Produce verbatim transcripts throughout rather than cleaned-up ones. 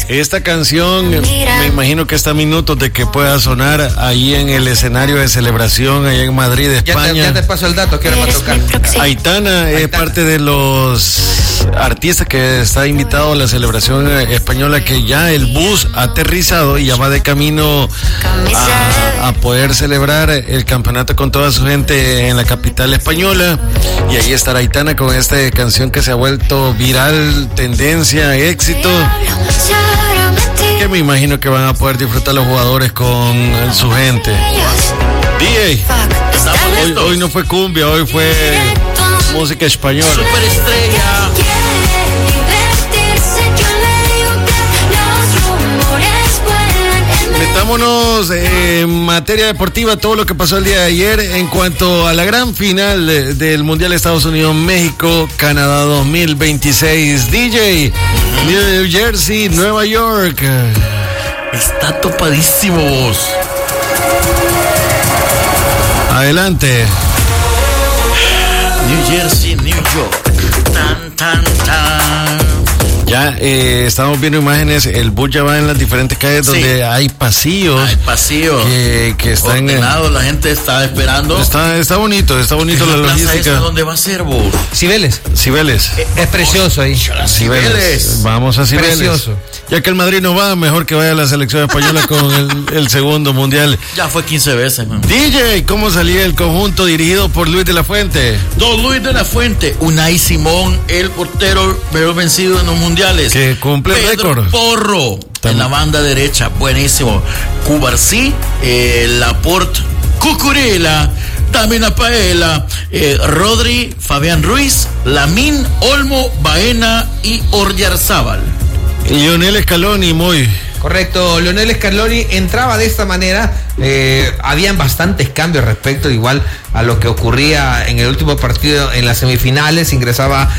Esta canción, me imagino que está a minutos de que pueda sonar ahí en el escenario de celebración, allá en Madrid, España. Ya te, ya te paso el dato, que ahora va a tocar. Aitana es parte de los artistas que está invitado a la celebración española, que ya el bus ha aterrizado y ya va de camino a, a poder celebrar el campeonato con toda su gente en la capital española. Y ahí estará Aitana con esta canción que se ha vuelto viral, tendencia, éxito, que me imagino que van a poder disfrutar los jugadores con su gente. D J, hoy, hoy no fue cumbia, hoy fue música española. Superestrella. Metámonos en materia deportiva, todo lo que pasó el día de ayer en cuanto a la gran final de, del Mundial de Estados Unidos-México, Canadá dos mil veintiséis. D J, New Jersey, Nueva York. Está topadísimo, vos. Adelante. New Jersey, New York. Tan, tan, tan. Ya eh, estamos viendo imágenes, el bus ya va en las diferentes calles Sí. donde hay pasillos. Hay pasillos. Que, que están ordenados, la gente está esperando. Está, está bonito, está bonito la, la plaza logística. esta, ¿dónde va a ser, vos? Cibeles. Cibeles. Es precioso ahí. Cibeles. Vamos a Cibeles. Precioso. Ya que el Madrid no va, mejor que vaya a la selección española con el, el segundo mundial. Ya fue quince veces, man. D J, ¿cómo salía el conjunto dirigido por Luis de la Fuente? Don Luis de la Fuente, Unai Simón, el portero pero vencido en los mundiales. Que cumple Pedro récord. Porro, También. en la banda derecha, buenísimo. Cubarsí, eh, Laporte, Cucurella, Tamina Paela, eh, Rodri, Fabián Ruiz, Lamín, Olmo, Baena y Orjarzábal. Lionel Scaloni, muy... Correcto, Lionel Scaloni entraba de esta manera. Eh, habían bastantes cambios respecto igual a lo que ocurría en el último partido en las semifinales. Ingresaba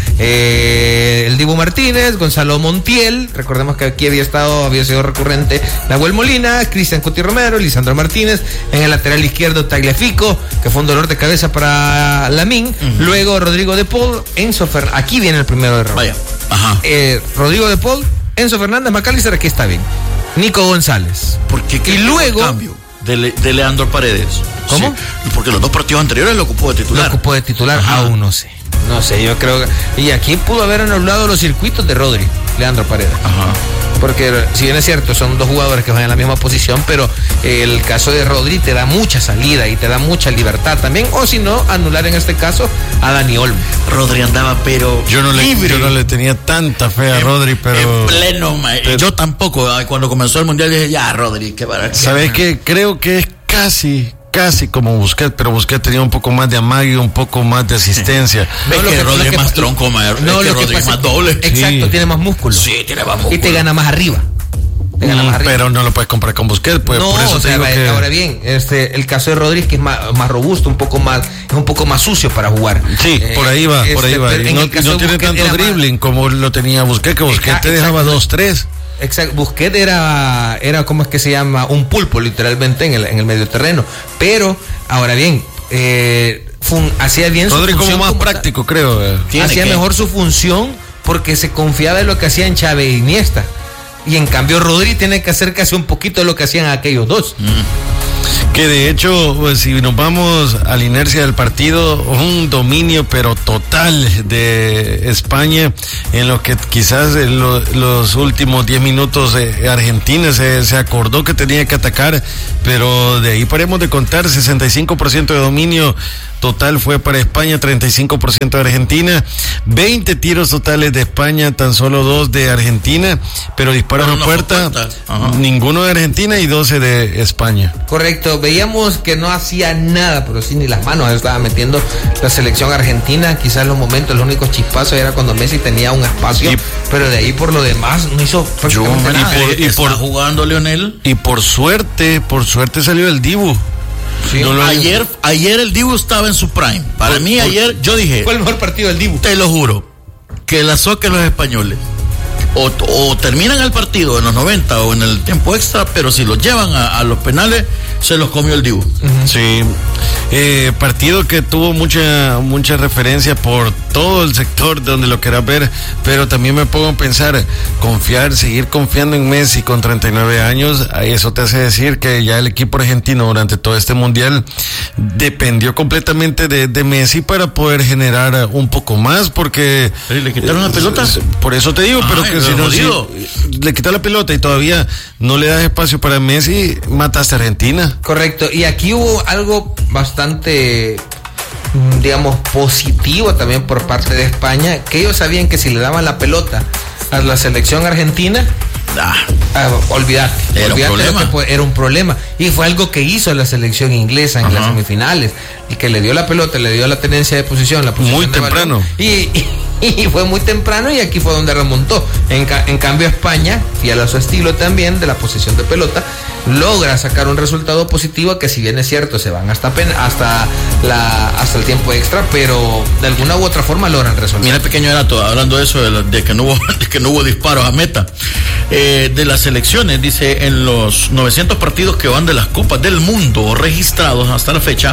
eh, el Dibu Martínez, Gonzalo Montiel, recordemos que aquí había estado, había sido recurrente Nahuel Molina, Cristian Cuti Romero, Lisandro Martínez, en el lateral izquierdo Tagliafico, que fue un dolor de cabeza para Lamín, uh-huh. Luego Rodrigo de Paul, Enzo Fer... aquí viene el primero error. Vaya, ajá. Eh, Rodrigo de Paul, Enzo Fernández, McAllister, aquí está bien. Nico González. ¿Por qué? Y luego cambio de, Le, de Leandro Paredes. ¿Cómo? Sí, porque los dos partidos anteriores lo ocupó de titular. Lo ocupó de titular, Ajá. aún no sé. No sé, yo creo que... Y aquí pudo haber anulado los circuitos de Rodri, Leandro Paredes. Ajá. Porque si bien es cierto, son dos jugadores que van en la misma posición, pero el caso de Rodri te da mucha salida y te da mucha libertad también. O si no, anular en este caso a Dani Olmo. Rodri andaba, pero yo no, le, yo no le tenía tanta fe a en, Rodri, pero... En pleno, pero, yo tampoco. Cuando comenzó el Mundial dije, ya, Rodri, qué barato. ¿Sabes qué? Creo que es casi... casi como Busquets, pero Busquets tenía un poco más de amague, un poco más de asistencia. No, es que, que Rodri es más tronco, no, es que Rodri es más doble. Exacto, sí. Tiene más músculo. Sí, tiene más músculo. Y te gana más arriba. Te gana Mm, más arriba. pero no lo puedes comprar con Busquets, pues no, por eso o te sea, digo que... ahora bien, este, el caso de Rodri es que es más, más robusto, un poco más, es un poco más sucio para jugar. Sí, eh, por ahí va, este, por ahí va. Y no, no tiene tanto dribbling más... como lo tenía Busquets, que Busquets exacto, te dejaba dos, tres. Exacto, Busquets era, era como es que se llama, un pulpo literalmente en el, en el medio terreno. Pero, ahora bien, eh, fun, hacía bien Rodri su función. como más como práctico, creo. Eh. Hacía que... mejor su función porque se confiaba en lo que hacían Xavi e Iniesta. Y en cambio Rodri tiene que hacer casi un poquito de lo que hacían aquellos dos. Mm. Que de hecho, pues, si nos vamos a la inercia del partido, un dominio pero total de España, en lo que quizás en lo, los últimos diez minutos eh, Argentina se, se acordó que tenía que atacar, pero de ahí paremos de contar, sesenta y cinco por ciento de dominio total fue para España, treinta y cinco por ciento de Argentina, veinte tiros totales de España, tan solo dos de Argentina, pero disparos a puerta, ninguno de Argentina y doce de España. Correcto, veíamos que no hacía nada, pero sí ni las manos estaba metiendo la selección argentina, quizás en los momentos, los únicos chispazos era cuando Messi tenía un espacio, y, pero de ahí por lo demás no hizo prácticamente nada. Y por, y por jugando Lionel. Y por suerte, por suerte salió el Dibu. Sí. No lo... Ayer, ayer el Dibu estaba en su prime. Para por, mí por... ayer, yo dije... Fue el mejor partido del Dibu. Te lo juro, que la soquen los españoles. O, o terminan el partido en los noventa o en el tiempo extra, pero si los llevan a, a los penales, se los comió el Dibu. Uh-huh. Sí. Eh, partido que tuvo mucha mucha referencia por todo el sector donde lo quieras ver, pero también me pongo a pensar, confiar, seguir confiando en Messi con treinta y nueve años, eso te hace decir que ya el equipo argentino durante todo este mundial dependió completamente de, de Messi para poder generar un poco más, porque ¿le quitaron la pelota? Por eso te digo, pero Ay, que si no, si le quitas la pelota y todavía no le das espacio para Messi, mataste a Argentina. Correcto, y aquí hubo algo bastante, digamos, positivo también por parte de España, que ellos sabían que si le daban la pelota a la selección argentina, ah, ah, olvidate, era olvidate un problema. que fue, era un problema, y fue algo que hizo la selección inglesa en Ajá. las semifinales, y que le dio la pelota, le dio la tenencia de posición, la posición muy de temprano, balón, y, y, y fue muy temprano, y aquí fue donde remontó. En, ca, en cambio España, fiel a su estilo también de la posesión de pelota, logra sacar un resultado positivo, que si bien es cierto se van hasta pen, hasta la hasta el tiempo extra, pero de alguna u otra forma logran resolver. Mira, pequeño dato, hablando de eso, de, de que no hubo de que no hubo disparos a meta eh, de las selecciones, dice, en los novecientos partidos que van de las Copas del Mundo registrados hasta la fecha,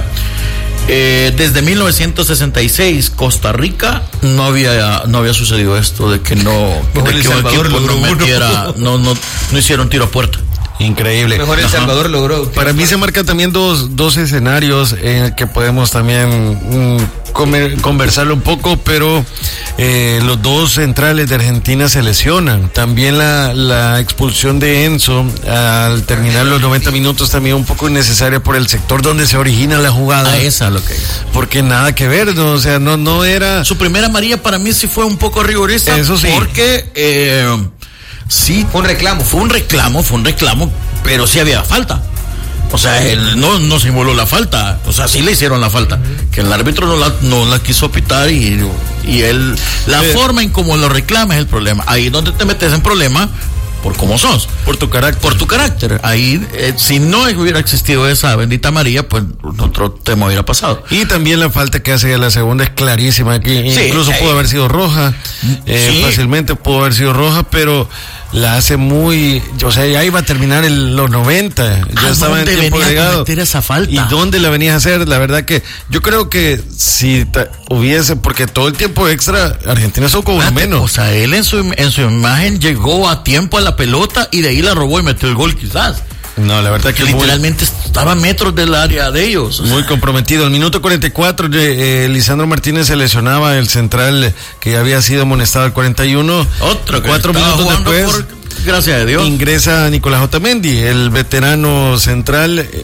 Eh, desde mil novecientos sesenta y seis, Costa Rica, no había no había sucedido esto de que no de que El Salvador un equipo no metiera, no, no, no hicieron tiro a puerta. Increíble. Mejor El Salvador logró. Para mí se marcan también dos, dos escenarios en el que podemos también mm, comer, conversarlo un poco, pero eh, los dos centrales de Argentina se lesionan. También la, la expulsión de Enzo al terminar los noventa minutos también un poco innecesaria por el sector donde se origina la jugada. Ah, esa lo que. Porque nada que ver, ¿no? O sea, no, no era. Su primera amarilla para mí sí fue un poco rigorista. Eso sí. Porque eh, sí. Fue un reclamo. Fue un reclamo, fue un reclamo, pero sí había falta. O sea, él no, no simuló la falta. O sea, sí le hicieron la falta. Uh-huh. Que el árbitro no la, no la quiso pitar y, y él, la sí. forma en cómo lo reclama es el problema. Ahí es donde te metes en problema por cómo sos. Por tu carácter. Por tu carácter. Ahí, eh, si no hubiera existido esa bendita María, pues otro tema hubiera pasado. Y también la falta que hace la segunda es clarísima. Que sí, incluso eh, pudo haber sido roja. Eh, sí. Fácilmente pudo haber sido roja, pero la hace muy, o sea, ya iba a terminar el, los noventa, ya estaba en tiempo agregado. Esa falta? ¿Y dónde la venías a hacer? La verdad que yo creo que si ta, hubiese, porque todo el tiempo extra Argentina son como uno menos. O sea, él en su en su imagen llegó a tiempo a la pelota y de ahí la robó y metió el gol quizás. No, la verdad que, que literalmente muy, estaba a metros del área de ellos. Muy comprometido. El minuto cuarenta y cuatro, eh, Lisandro Martínez se lesionaba, el central que ya había sido amonestado al cuarenta y uno. Otro que Cuatro minutos después, por, gracias a Dios, ingresa Nicolás Otamendi, el veterano central. Eh,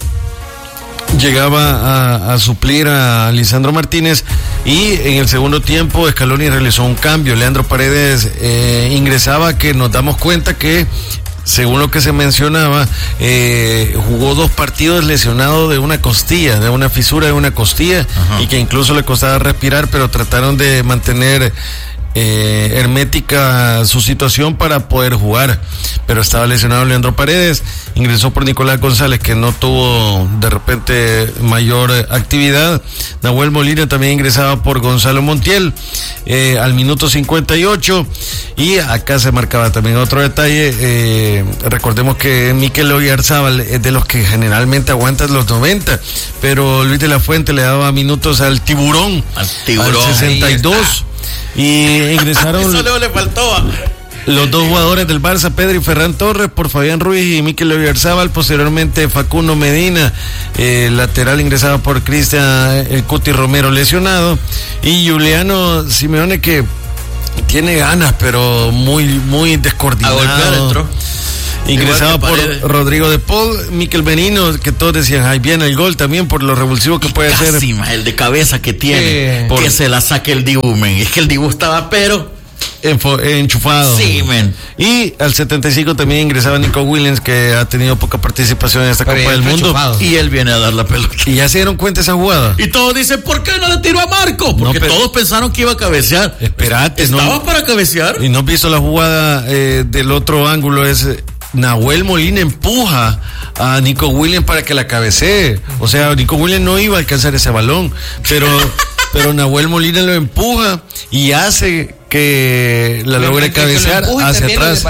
llegaba a, a suplir a Lisandro Martínez, y en el segundo tiempo Scaloni realizó un cambio. Leandro Paredes eh, ingresaba, que nos damos cuenta que, según lo que se mencionaba, eh, jugó dos partidos lesionado de una costilla, de una fisura de una costilla. Ajá. Y que incluso le costaba respirar, pero trataron de mantener eh, hermética su situación para poder jugar. Pero estaba lesionado Leandro Paredes, ingresó por Nicolás González, que no tuvo de repente mayor actividad. Nahuel Molina también ingresaba por Gonzalo Montiel eh, al minuto cincuenta y ocho, y acá se marcaba también otro detalle. Eh, recordemos que Mikel Oyarzábal es de los que generalmente aguantan los noventa, pero Luis de la Fuente le daba minutos al tiburón, al, tiburón, al sesenta y dos, y ingresaron eso luego le faltó los dos jugadores del Barça, Pedro y Ferran Torres, por Fabián Ruiz y Mikel Oyarzábal. Posteriormente Facundo Medina, eh, lateral, ingresado por Cristian el Cuti Romero, lesionado, y Juliano Simeone, que tiene ganas pero muy muy descoordinado, ingresado por Rodrigo de Paul. Mikel Benino, que todos decían, ahí viene el gol también por lo revulsivo que y puede ser. El de cabeza que tiene, eh, por... que se la saque el Dibu, men. Es que el Dibu estaba pero Enfo, enchufado. Sí, men. Y al setenta y cinco también ingresaba Nico Williams, que ha tenido poca participación en esta Pero Copa del Mundo. Enchufado. Y él viene a dar la pelota. Y ya se dieron cuenta esa jugada. Y todos dicen, ¿por qué no le tiró a Marco? Porque no, pero... todos pensaron que iba a cabecear. Esperate, ¿Estaba no, para cabecear? Y no has visto la jugada eh, del otro ángulo. Es Nahuel Molina empuja a Nico Williams para que la cabecee. O sea, Nico Williams no iba a alcanzar ese balón, pero... pero Nahuel Molina lo empuja y hace que la logre cabecear hacia atrás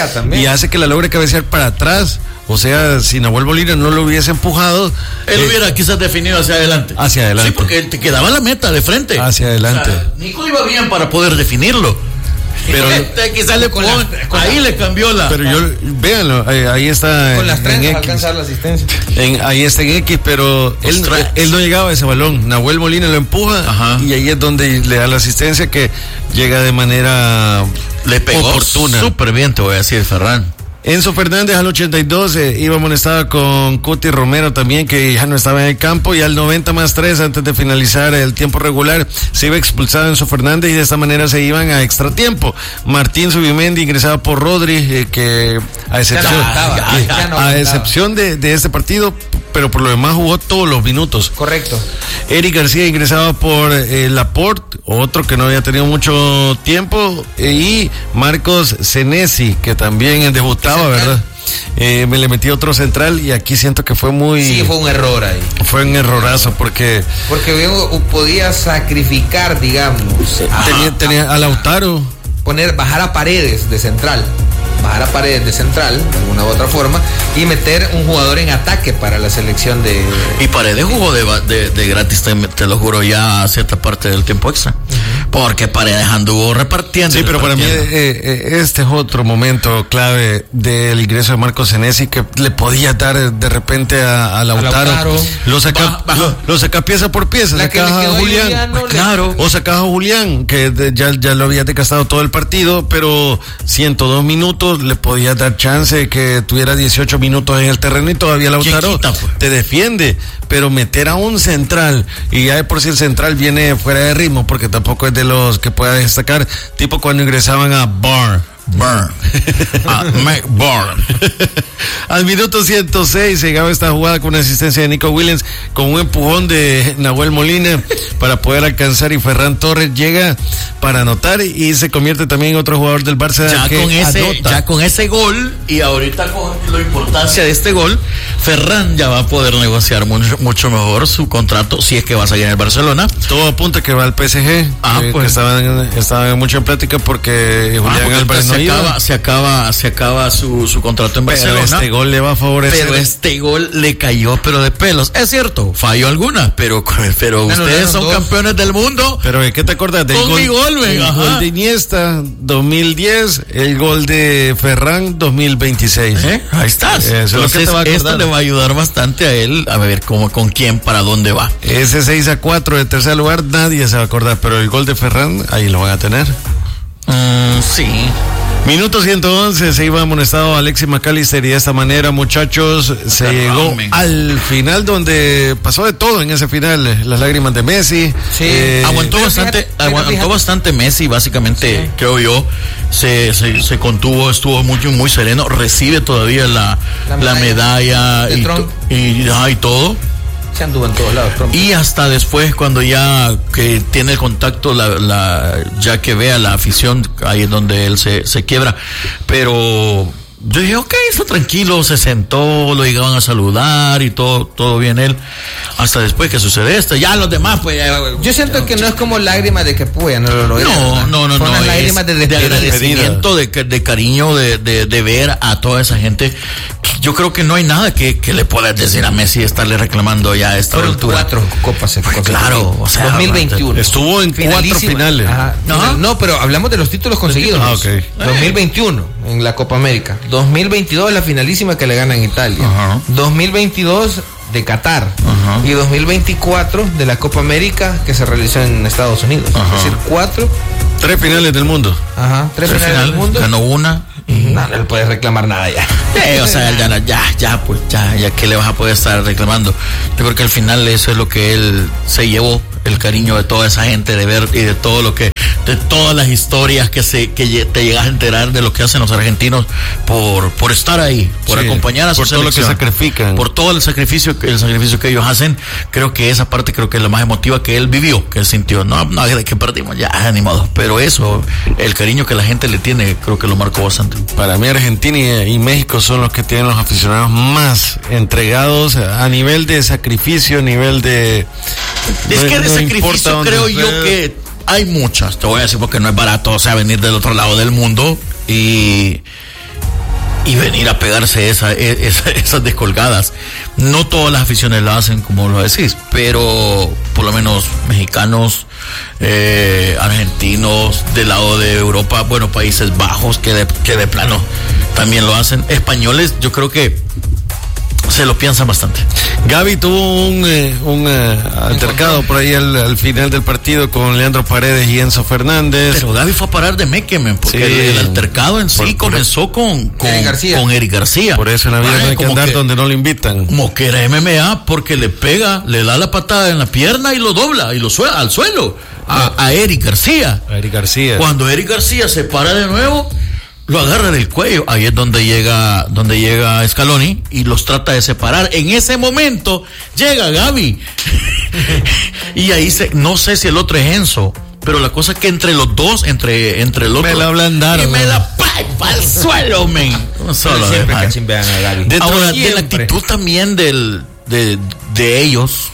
y hace que la logre cabecear para atrás. O sea, si Nahuel Molina no lo hubiese empujado, él eh, hubiera quizás definido hacia adelante. Hacia adelante. Sí, porque te quedaba la meta de frente. Hacia adelante. O sea, Nico iba bien para poder definirlo. Pero quizás le con la, con ahí la, le cambió la. Pero yo, véanlo, ahí, ahí está. Con en, las trenzas alcanzar la asistencia. En, ahí está en X, pero él, él, él no llegaba a ese balón. Nahuel Molina lo empuja. Ajá. Y ahí es donde le da la asistencia que llega de manera le pegó oportuna. Súper bien, te voy a decir, Ferran. Enzo Fernández al ochenta y dos eh, iba amonestado con Cuti Romero también, que ya no estaba en el campo, y al noventa más tres, antes de finalizar el tiempo regular, se iba expulsado Enzo Fernández y de esta manera se iban a extra tiempo. Martín Subimendi ingresaba por Rodri, eh, que a excepción, ya no, ya, ya no, a excepción de, de este partido, pero por lo demás jugó todos los minutos. Correcto. Eric García ingresaba por eh, Laporte, otro que no había tenido mucho tiempo, eh, y Marcos Senesi, que también debutaba, ¿verdad? Eh, me le metí otro central y aquí siento que fue muy... Sí, fue un error ahí. Fue un errorazo porque... Porque yo podía sacrificar, digamos... Tenía, a, tenía a Lautaro. Poner, bajar a Paredes de central. Bajar a Paredes de central, de alguna u otra forma, y meter un jugador en ataque para la selección de... Y Paredes jugó de, de, de gratis, te, te lo juro, ya a cierta parte del tiempo extra. Uh-huh. Porque Paredes anduvo repartiendo. Sí, pero repartiendo. para mí eh, eh, este es otro momento clave del ingreso de Marcos Senesi, que le podía dar de repente a, a Lautaro. A Lautaro. Lo saca, ba, lo, lo saca pieza por pieza, sacaba a Julián. Julián no claro. Le... O sacaba a Julián, que de, ya, ya lo había desgastado todo el partido, pero ciento dos minutos le podía dar chance de que tuviera dieciocho minutos en el terreno y todavía Lautaro quita, pues? Te defiende, pero meter a un central y ya de por sí el central viene fuera de ritmo porque tampoco es de los que pueda destacar, tipo cuando ingresaban a Bar Burn. Ah, Burn. Al minuto ciento seis llegaba esta jugada con una asistencia de Nico Williams, con un empujón de Nahuel Molina para poder alcanzar, y Ferran Torres llega para anotar y se convierte también en otro jugador del Barça ya que con ese anota. Ya con ese gol, y ahorita con la importancia de este gol, Ferran ya va a poder negociar mucho, mucho mejor su contrato si es que va a seguir en el Barcelona. Todo apunta que va al P S G, ah, eh, pues. que estaban, estaban mucho en plática porque ah, Julián Álvarez no se iba. acaba, se acaba, se acaba su, su contrato en pero Barcelona. Este gol le va a favorecer. Pero este gol le cayó pero de pelos. Es cierto, falló alguna, pero, pero bueno, ustedes son dos. campeones del mundo. Pero ¿qué te acuerdas del con gol? Mi gol, el ajá. gol de Iniesta dos mil diez, el gol de Ferran dos mil veintiséis. ¿Eh? Ahí estás. Eso es lo que te va a esto le va a ayudar bastante a él a ver cómo, con quién, para dónde va. Ese seis a cuatro de tercer lugar nadie se va a acordar, pero el gol de Ferran ahí lo van a tener. Mm, sí. Minuto ciento once, se iba amonestado Alexis McAllister y de esta manera, muchachos, se Ferran, llegó man. al final donde pasó de todo en ese final, las lágrimas de Messi. Sí, eh, aguantó bastante, fíjate, aguantó fíjate. bastante Messi, básicamente, sí. creo yo, se, se, se contuvo, estuvo muy, muy sereno, recibe todavía la, la medalla, la medalla y, to, y, ah, y todo. Se anduvo en todos lados. Trump. Y hasta después, cuando ya que tiene el contacto, la, la, ya que vea la afición, ahí es donde él se, se quiebra. Pero yo dije, ok, está tranquilo, se sentó, lo llegaban a saludar y todo, todo bien él. Hasta después que sucede esto, ya los demás, pues. Ya, yo siento ya, que no es como lágrimas de que pues, no lo logran. No, no, no, Son no. Las lágrimas de, de agradecimiento, de, de cariño, de, de, de ver a toda esa gente. Yo creo que no hay nada que, que le puedas decir a Messi, estarle reclamando ya a esta Fueron altura. cuatro copas. Se pues claro, o sea, dos mil veintiuno. Estuvo en cuatro finales. Ajá. No, no, pero hablamos de los títulos conseguidos. Ah, okay. dos mil veintiuno en la Copa América. dos mil veintidós la finalísima que le gana en Italia. Ajá. dos mil veintidós de Qatar. Ajá. Y dos mil veinticuatro de la Copa América que se realizó en Estados Unidos. Ajá. Es decir, cuatro. Tres finales del mundo. Ajá, tres, tres finales, finales del mundo. Ganó una. No, no le puedes reclamar nada ya. Eh, o sea, ya, ya, ya, pues, ya, ya que le vas a poder estar reclamando. Yo creo que al final eso es lo que él se llevó, el cariño de toda esa gente, de ver y de todo lo que, de todas las historias que se, que te llegas a enterar de lo que hacen los argentinos por, por estar ahí, por sí, acompañar a su por todo selección, lo que sacrifican, por todo el sacrificio, el sacrificio que ellos hacen. Creo que esa parte creo que es la más emotiva que él vivió, que él sintió. No, no, de que perdimos, ya, animados. Pero eso, el cariño que la gente le tiene, creo que lo marcó bastante. Para mí Argentina y, y México son los que tienen los aficionados más entregados a nivel de sacrificio, a nivel de... Es no, que de no sacrificio creo yo que hay muchas, te voy a decir porque no es barato, o sea, venir del otro lado del mundo y, y venir a pegarse esa, esa, esas descolgadas. No todas las aficiones la hacen, como lo decís, pero por lo menos mexicanos, eh, argentinos, del lado de Europa, bueno, Países Bajos, que de, que de plano también lo hacen. Españoles, yo creo que se lo piensan bastante. Gaby tuvo un, eh, un eh, altercado por ahí al, al final del partido con Leandro Paredes y Enzo Fernández. Pero Gaby fue a parar de Mequemen, porque sí, el, el altercado en sí por, comenzó con, con, Eric García. con Eric García. Por eso en la vida no hay que andar que, donde no lo invitan. Como que era M M A, porque le pega, le da la patada en la pierna y lo dobla y lo suelta al suelo a, a Eric García. A Eric García. Cuando Eric García se para de nuevo, lo agarra del cuello. Ahí es donde llega, donde llega Scaloni y los trata de separar. En ese momento llega Gaby. Y ahí se, no sé si el otro es Enzo, pero la cosa es que entre los dos, entre, entre el otro. Me la ablandaron. Y me la para el suelo, men. No solo siempre que chimbean a Gaby. Dentro Ahora, de la actitud también del, de, de ellos.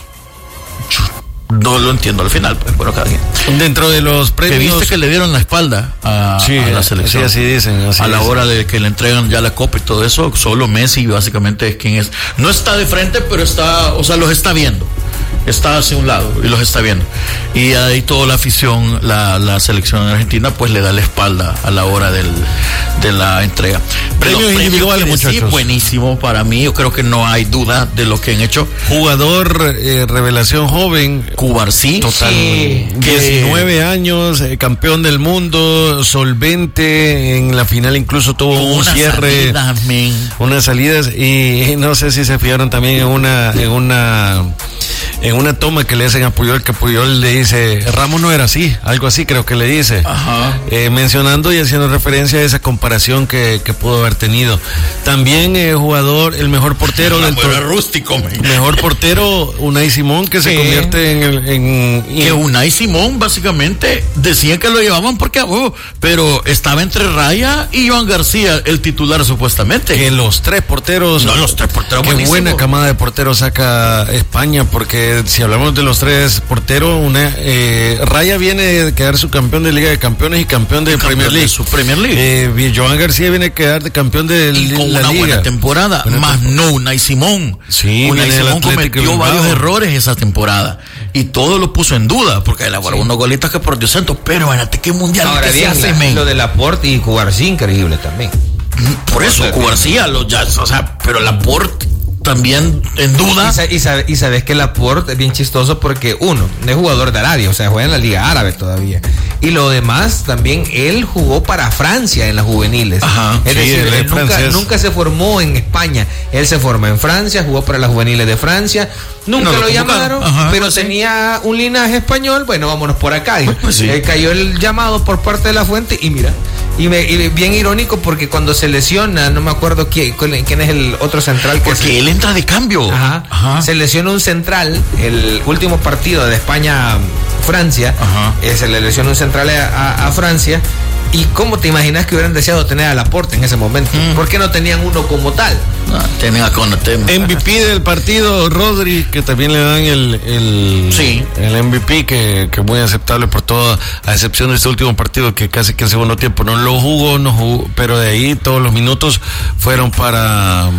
No lo entiendo al final, pues bueno, cada quien. Dentro de los premios. Que viste que le dieron la espalda a, sí, a la selección. Sí, así dicen. Así a la dicen. hora de que le entregan ya la copa y todo eso, solo Messi básicamente es quien es. No está de frente, pero está, o sea, los está viendo. Está hacia un lado y los está viendo. Y ahí toda la afición, la, la selección argentina, pues le da la espalda a la hora del, de la entrega. Premios individuales, muchachos. Sí, buenísimo para mí. Yo creo que no hay duda de lo que han hecho. Jugador eh, revelación joven. Cubarsí. Total. Sí. diecinueve años, eh, campeón del mundo, solvente. En la final incluso tuvo un unas cierre. Salidas, unas salidas. Y, y no sé si se fijaron también en una, en una. En una toma que le hacen a Puyol, que Puyol le dice, Ramos no era así, algo así creo que le dice. Ajá. Eh, mencionando y haciendo referencia a esa comparación que, que pudo haber tenido. También eh, jugador, el mejor portero del torneo. Rústico, man. Mejor portero, Unai Simón, que sí. se convierte en el... En, que en... Unai Simón, básicamente, decían que lo llevaban porque, oh, pero estaba entre Raya y Joan García, el titular supuestamente. Que los tres porteros... No, los tres porteros. Qué buenísimo. Buena camada de porteros saca España, porque si hablamos de los tres porteros, una, eh, Raya viene de quedar su campeón de Liga de Campeones y campeón de campeón Premier League. De su Premier League. Eh, Joan García viene a quedar de campeón de y con la una Liga. buena temporada, buena más temporada. no Unai Simón. Sí, Unai Simón cometió varios errores esa temporada y todo lo puso en duda porque elaboró sí. unos golitas que por Dios santo, pero imagínate qué mundial Ahora que bien, se hace, la, men. Lo de Laporte y Cubarsí, increíble también. Por eso, Cubarsí, lo ya, o sea, pero Laporte también en duda. Y, y, sabe, y sabes que Laporte es bien chistoso porque uno, es jugador de Arabia, o sea, juega en la Liga Árabe todavía. Y lo demás, también él jugó para Francia en las juveniles. Ajá, es sí, decir, él, él nunca, nunca se formó en España. Él se formó en Francia, jugó para las juveniles de Francia. Nunca no, lo, lo llamaron, Ajá, pero sí. tenía un linaje español. Bueno, vámonos por acá. Pues, pues, sí. eh, cayó el llamado por parte de la fuente y mira. Y, me, y bien irónico porque cuando se lesiona, no me acuerdo quién, quién es el otro central. Que porque se, él entra de cambio. Ajá, Ajá. Se lesiona un central, el último partido de España-Francia, eh, se le lesiona un central a, a, a Francia. ¿Y cómo te imaginas que hubieran deseado tener a Laporte en ese momento? Mm. ¿Por qué no tenían uno como tal? No, tenían a Konaté. M V P del partido, Rodri, que también le dan el, el, sí. el M V P, que, que muy aceptable por todo, a excepción de este último partido, que casi que el segundo tiempo no lo jugó, no jugó, pero de ahí todos los minutos fueron para...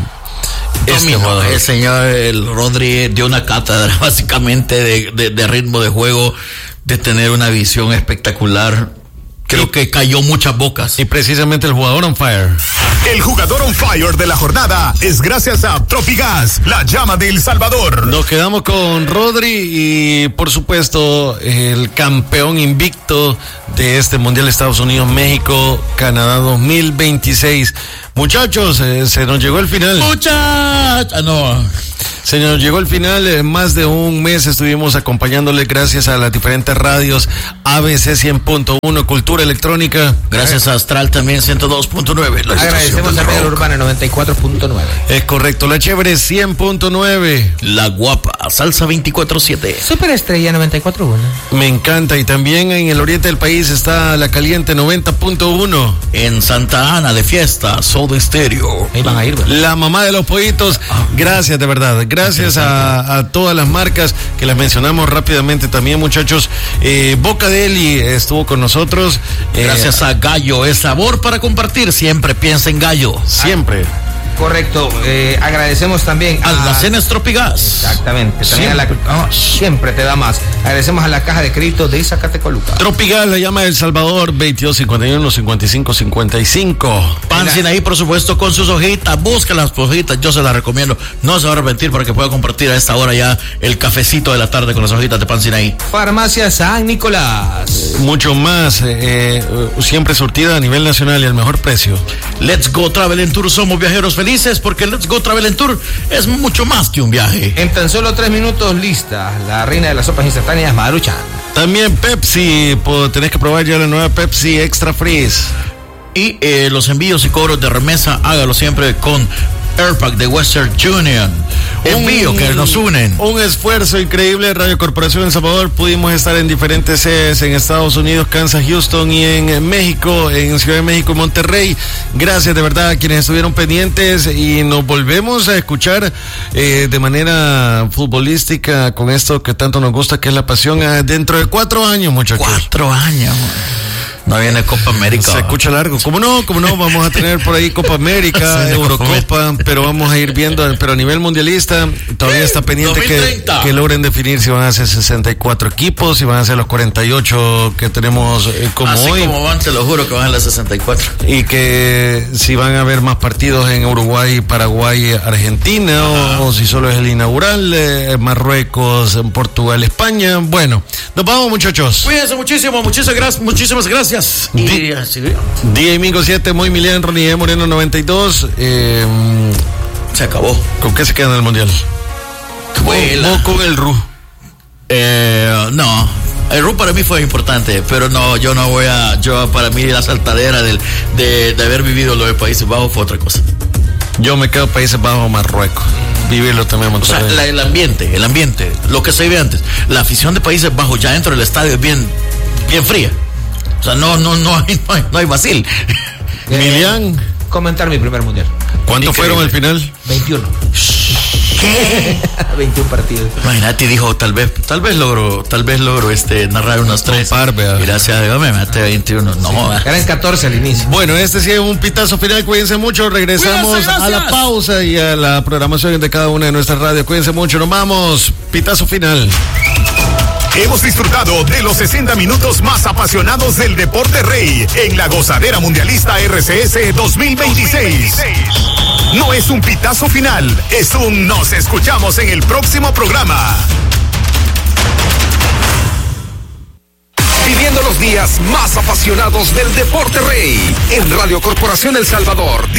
Este Dominó, el señor el Rodri dio una cátedra básicamente de, de, de ritmo de juego, de tener una visión espectacular. Creo y, que cayó muchas bocas. Y precisamente el jugador on fire. El jugador on fire de la jornada es gracias a Tropigas, la llama de El Salvador. Nos quedamos con Rodri y por supuesto el campeón invicto de este Mundial Estados Unidos-México, Canadá dos mil veintiséis. Muchachos, eh, se nos llegó el final. Muchachos, no. Se nos llegó el final, eh, más de un mes estuvimos acompañándole gracias a las diferentes radios, A B C cien punto uno, Cultura Electrónica. Gracias a Astral también ciento dos punto nueve. Agradecemos a Media Urbana noventa y cuatro punto nueve. Es correcto, La Chévere cien punto nueve. La Guapa, Salsa veinticuatro siete. Superestrella noventa y cuatro punto uno. Me encanta, y también en el oriente del país está La Caliente noventa punto uno. En Santa Ana de fiesta, Soda Stereo. Ahí van a ir, ¿verdad? La mamá de los pollitos, ah. gracias de verdad. Gracias a, a todas las marcas que las mencionamos rápidamente también, muchachos. Eh, Boca Deli estuvo con nosotros. Gracias eh, a Gallo, es sabor para compartir. Siempre piensa en Gallo. Siempre. Correcto, eh, agradecemos también a Almacenes Tropigas. Exactamente, también siempre. A la, oh, siempre te da más. Agradecemos a la caja de crédito de Zacatecoluca. Tropigas, la llama del Salvador, veintidós cincuenta y uno, cincuenta y cinco cincuenta y cinco. Pan Sinaí, por supuesto, con sus hojitas. Busca las hojitas, yo se las recomiendo. No se va a arrepentir para que pueda compartir a esta hora ya el cafecito de la tarde con las hojitas de Pan Sinaí. Farmacia San Nicolás. Mucho más, eh, siempre surtida a nivel nacional y al mejor precio. Let's Go Travel and Tour, somos viajeros felices. Porque Let's Go Travel and Tour es mucho más que un viaje. En tan solo tres minutos lista, la reina de las sopas instantáneas, Maruchan. También Pepsi, pues, tenés que probar ya la nueva Pepsi Extra Freeze. Y eh, los envíos y cobros de remesa, hágalo siempre con Airpack de Western Union. Envío que nos unen. Un esfuerzo increíble de Radio Corporación El Salvador. Pudimos estar en diferentes sedes en Estados Unidos, Kansas, Houston y en México, en Ciudad de México y Monterrey. Gracias de verdad a quienes estuvieron pendientes y nos volvemos a escuchar eh, de manera futbolística con esto que tanto nos gusta, que es la pasión, eh, dentro de cuatro años, muchachos. Cuatro años. No viene Copa América. Se escucha largo. ¿Cómo no? ¿Cómo no? Vamos a tener por ahí Copa América, sí, Eurocopa, pero vamos a ir viendo, pero a nivel mundialista todavía está pendiente que, que logren definir si van a ser sesenta y cuatro equipos, si van a ser los cuarenta y ocho que tenemos eh, como Así hoy. Así como van, te lo juro que van a las sesenta y cuatro. Y que si van a haber más partidos en Uruguay, Paraguay, Argentina, o, o si solo es el inaugural, eh, Marruecos, Portugal, España. Bueno, nos vamos, muchachos. Cuídense muchísimo, muchísimas gracias, muchísimas gracias. Y, D- D A Mingo siete, Moy Milian, Ronnie E. Moreno noventa y dos. Eh, se acabó. ¿Con qué se queda en el mundial? ¿O con el R U? Eh, no. El R U para mí fue importante, pero no, yo no voy a, yo para mí la saltadera del, de, de haber vivido lo de Países Bajos fue otra cosa. Yo me quedo Países Bajos, Marruecos. Vivirlo también. O sea, la, el ambiente, el ambiente, lo que se vive antes. La afición de Países Bajos ya dentro del estadio es bien, bien fría. O sea, no, no, no hay, no hay, no hay vacil. Eh, Milian. Comentar mi primer mundial. ¿Cuántos fueron al final? veintiuno. ¿Qué? veintiuno partidos. Imagínate, dijo, tal vez, tal vez logro, tal vez logro este narrar unos tres. Par, Gracias a Dios me maté veintiuno. No, sí, eran catorce al inicio. Bueno, este sí es un pitazo final. Cuídense mucho. Regresamos Cuídense, a la pausa y a la programación de cada una de nuestras radios. Cuídense mucho. Nos vamos. Pitazo final. Hemos disfrutado de los sesenta minutos más apasionados del deporte rey en la gozadera mundialista R C S dos mil veintiséis. No es un pitazo final, es un nos escuchamos en el próximo programa. Viviendo los días más apasionados del deporte rey en Radio Corporación El Salvador.